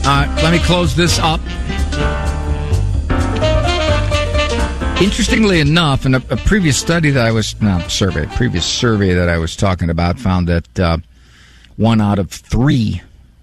Let me close this up. Interestingly enough, in a previous study that I was, previous survey that I was talking about found that 1 out of 3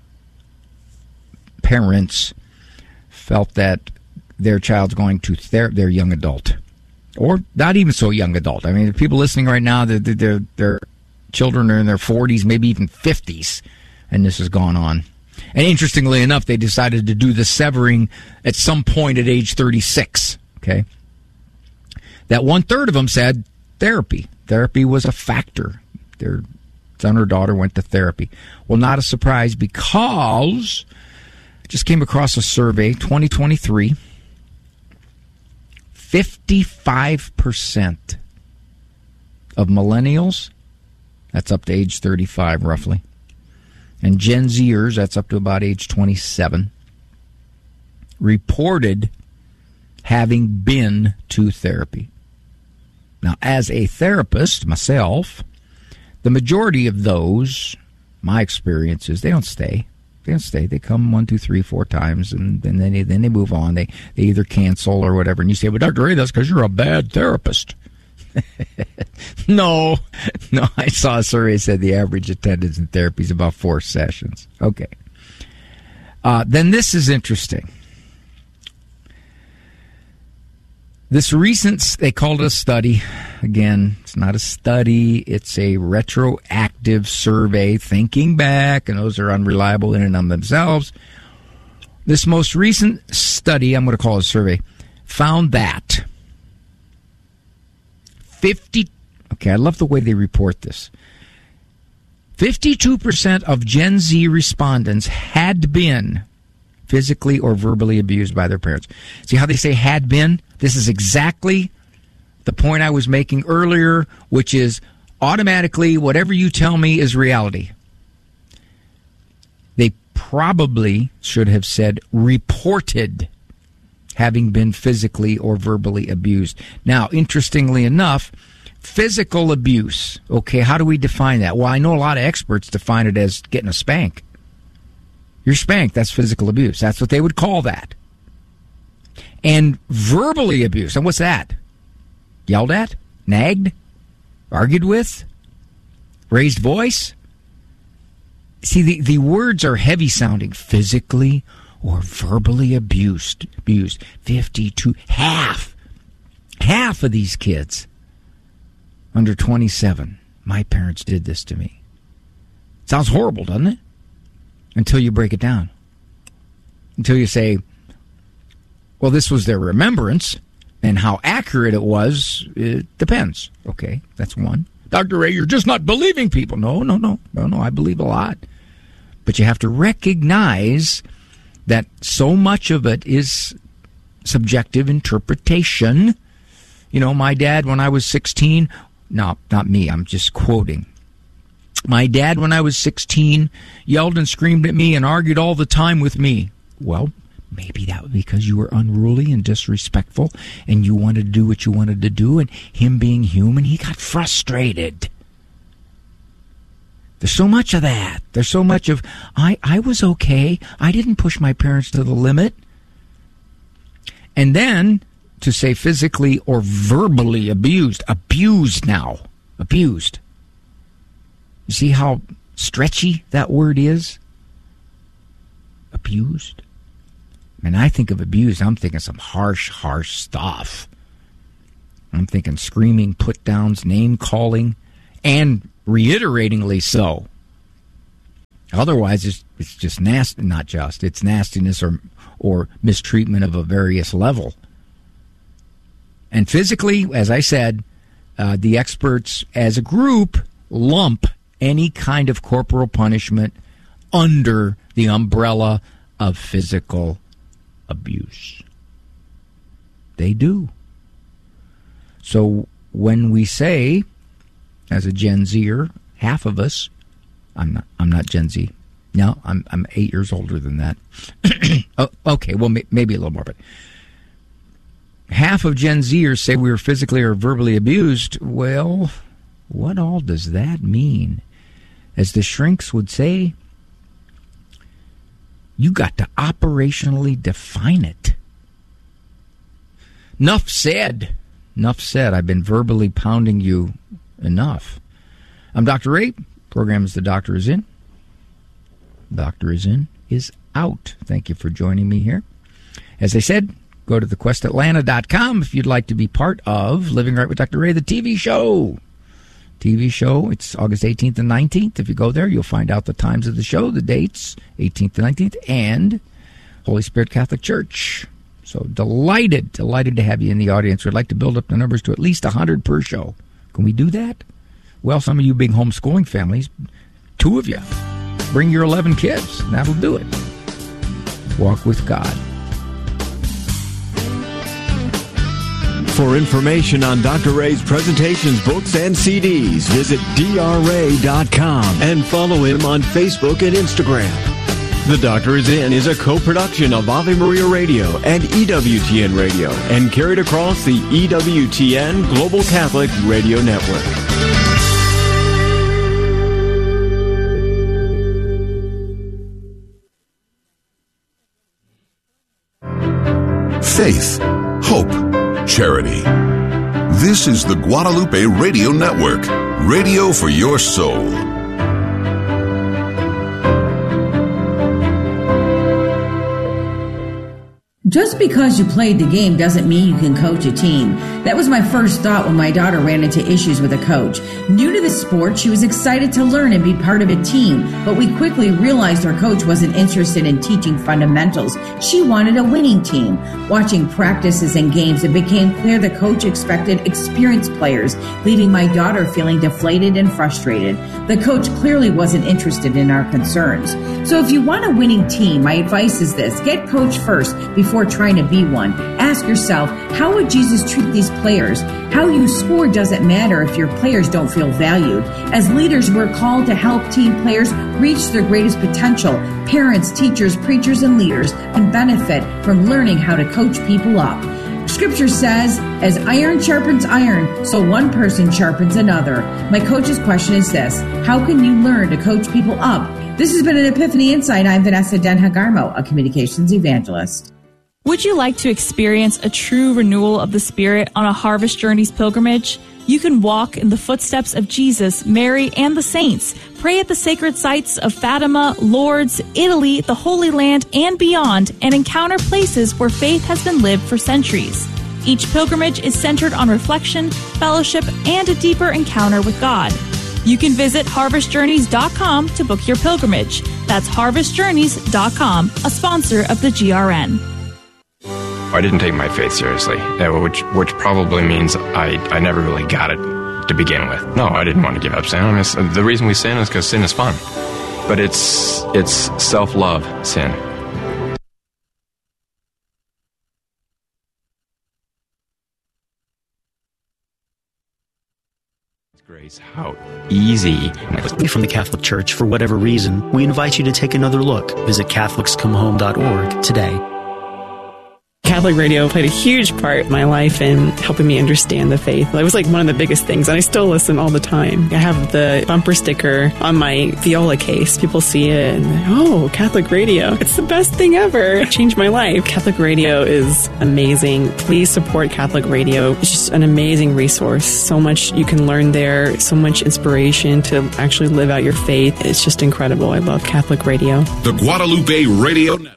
parents felt that their child's going to their young adult, or not even so young adult. I mean, the people listening right now, their children are in their 40s, maybe even 50s, and this has gone on. And interestingly enough, they decided to do the severing at some point at age 36, okay? That 1/3 of them said therapy. Therapy was a factor. Their son or daughter went to therapy. Well, not a surprise, because I just came across a survey, 2023, 55% of millennials, that's up to age 35 roughly, and Gen Zers, that's up to about age 27, reported having been to therapy. Now, as a therapist myself, the majority of those, my experience is, they don't stay. They don't stay. They come 1, 2, 3, 4 times, and then they move on. They either cancel or whatever. And you say, "Well, Dr. Ray, that's because you're a bad therapist." No. I saw a survey that said the average attendance in therapy is about 4 sessions. Okay. Then this is interesting. This recent, they called it a study. Again, it's not a study. It's a retroactive survey, thinking back, and those are unreliable in and of themselves. This most recent study, I'm going to call it a survey, found that I love the way they report this. 52% of Gen Z respondents had been physically or verbally abused by their parents. See how they say had been? This is exactly the point I was making earlier, which is automatically whatever you tell me is reality. They probably should have said reported having been physically or verbally abused. Now, interestingly enough, physical abuse, okay, how do we define that? Well, I know a lot of experts define it as getting a spank. You're spanked, that's physical abuse. That's what they would call that. And verbally abused, and what's that? Yelled at? Nagged? Argued with? Raised voice? See, the words are heavy sounding. Physically or verbally abused. 52. Half of these kids under 27. My parents did this to me. Sounds horrible, doesn't it? Until you break it down. Until you say, well, this was their remembrance, and how accurate it was, it depends. Okay, that's one. Dr. Ray, you're just not believing people. No, I believe a lot. But you have to recognize that so much of it is subjective interpretation. You know, my dad, when I was 16, no, not me, I'm just quoting. My dad, when I was 16, yelled and screamed at me and argued all the time with me. Well, maybe that was because you were unruly and disrespectful and you wanted to do what you wanted to do, and him being human, he got frustrated. There's so much of that. There's so much of, I was okay. I didn't push my parents to the limit. And then to say physically or verbally abused. Abused now. Abused. You see how stretchy that word is? Abused. And I think of abused, I'm thinking some harsh stuff. I'm thinking screaming, put-downs, name-calling, and reiteratingly so. Otherwise, it's just nasty. Not just. It's nastiness or mistreatment of a various level. And physically, as I said, the experts as a group lump any kind of corporal punishment under the umbrella of physical abuse. They do. So when we say, as a Gen Zer, half of us, I'm not Gen Z. No, I'm 8 years older than that. Oh, okay, well, maybe a little more, but half of Gen Zers say we were physically or verbally abused. Well, what all does that mean? As the shrinks would say, You got to operationally define it. Enough said. Enough said. I've been verbally pounding you enough. I'm Dr. Ray. Program is The Doctor Is In. Doctor Is In is out. Thank you for joining me here. As I said, go to thequestatlanta.com if you'd like to be part of Living Right with Dr. Ray, the TV show. TV show, it's August 18th and 19th. If you go there, you'll find out the times of the show, the dates, 18th and 19th, and Holy Spirit Catholic Church. So delighted to have you in the audience. We'd like to build up the numbers to at least 100 per show. Can we do that? Well, some of you big homeschooling families, 2 of you, bring your 11 kids. That'll do it. Walk with God. For information on Dr. Ray's presentations, books, and CDs, visit drray.com and follow him on Facebook and Instagram. The Doctor Is In is a co-production of Ave Maria Radio and EWTN Radio and carried across the EWTN Global Catholic Radio Network. Faith, hope, charity. This is the Guadalupe Radio Network, radio for your soul. Just because you played the game doesn't mean you can coach a team. That was my first thought when my daughter ran into issues with a coach. New to the sport, she was excited to learn and be part of a team, but we quickly realized our coach wasn't interested in teaching fundamentals. She wanted a winning team. Watching practices and games, it became clear the coach expected experienced players, leaving my daughter feeling deflated and frustrated. The coach clearly wasn't interested in our concerns. So if you want a winning team, my advice is this: get coached first before trying to be one. Ask yourself, how would Jesus treat these players? How you score doesn't matter if your players don't feel valued. As leaders, we're called to help team players reach their greatest potential. Parents, teachers, preachers, and leaders can benefit from learning how to coach people up. Scripture says, as iron sharpens iron, so one person sharpens another. My coach's question is this: how can you learn to coach people up? This has been an Epiphany Insight. I'm Vanessa Den-Hagarmo, a communications evangelist. Would you like to experience a true renewal of the Spirit on a Harvest Journeys pilgrimage? You can walk in the footsteps of Jesus, Mary, and the saints. Pray at the sacred sites of Fatima, Lourdes, Italy, the Holy Land, and beyond, and encounter places where faith has been lived for centuries. Each pilgrimage is centered on reflection, fellowship, and a deeper encounter with God. You can visit harvestjourneys.com to book your pilgrimage. That's harvestjourneys.com, a sponsor of the GRN. I didn't take my faith seriously, which probably means I never really got it to begin with. No, I didn't want to give up sin. The reason we sin is because sin is fun. But it's self-love sin. Grace, how easy. From the Catholic Church, for whatever reason, we invite you to take another look. Visit CatholicsComeHome.org today. Catholic radio played a huge part in my life in helping me understand the faith. It was like one of the biggest things, and I still listen all the time. I have the bumper sticker on my viola case. People see it and, oh, Catholic radio. It's the best thing ever. It changed my life. Catholic radio is amazing. Please support Catholic radio. It's just an amazing resource. So much you can learn there, so much inspiration to actually live out your faith. It's just incredible. I love Catholic radio. The Guadalupe Radio Network.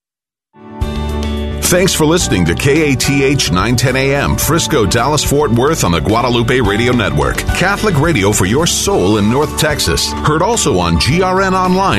Thanks for listening to KATH 910 AM, Frisco, Dallas, Fort Worth on the Guadalupe Radio Network. Catholic radio for your soul in North Texas. Heard also on GRN Online.